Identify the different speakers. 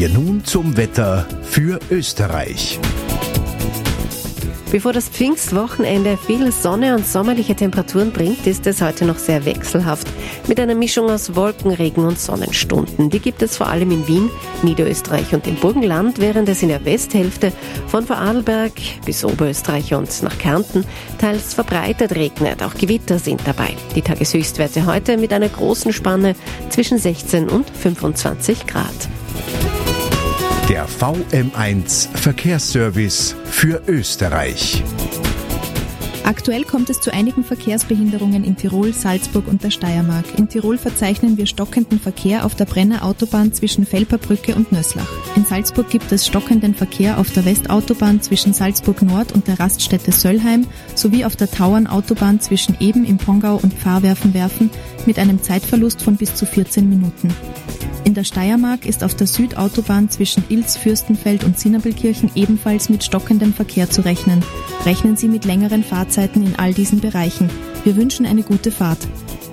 Speaker 1: wir nun zum Wetter für Österreich.
Speaker 2: Bevor das Pfingstwochenende viel Sonne und sommerliche Temperaturen bringt, ist es heute noch sehr wechselhaft. Mit einer Mischung aus Wolken, Regen und Sonnenstunden. Die gibt es vor allem in Wien, Niederösterreich und im Burgenland, während es in der Westhälfte von Vorarlberg bis Oberösterreich und nach Kärnten teils verbreitet regnet. Auch Gewitter sind dabei. Die Tageshöchstwerte heute mit einer großen Spanne zwischen 16 und 25 Grad.
Speaker 1: Der VM1 Verkehrsservice für Österreich.
Speaker 3: Aktuell kommt es zu einigen Verkehrsbehinderungen in Tirol, Salzburg und der Steiermark. In Tirol verzeichnen wir stockenden Verkehr auf der Brenner Autobahn zwischen Felperbrücke und Nöslach. In Salzburg gibt es stockenden Verkehr auf der Westautobahn zwischen Salzburg Nord und der Raststätte Söllheim sowie auf der Tauern Autobahn zwischen Eben im Pongau und Pfarrwerfen mit einem Zeitverlust von bis zu 14 Minuten. In der Steiermark ist auf der Südautobahn zwischen Ilz, Fürstenfeld und Zinnabelkirchen ebenfalls mit stockendem Verkehr zu rechnen. Rechnen Sie mit längeren Fahrzeiten in all diesen Bereichen. Wir wünschen eine gute Fahrt.